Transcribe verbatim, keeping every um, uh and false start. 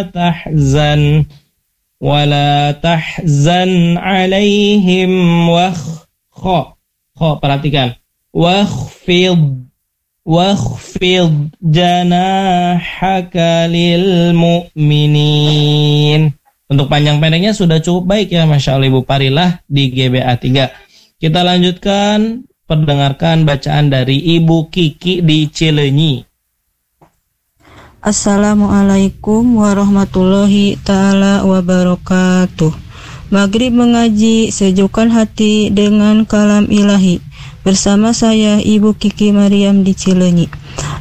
tahzan wala tahzan alaihim wakh kho kho perhatikan wakhfid wakhfid janahaka lil mu'minin. Untuk panjang pendeknya sudah cukup baik ya, Masya Allah Ibu Parilah di G B A tiga. Kita lanjutkan, perdengarkan bacaan dari Ibu Kiki di Cileunyi. Assalamualaikum warahmatullahi ta'ala wabarakatuh. Maghrib mengaji, sejukkan hati dengan kalam ilahi. Bersama saya Ibu Kiki Mariam di Cileunyi.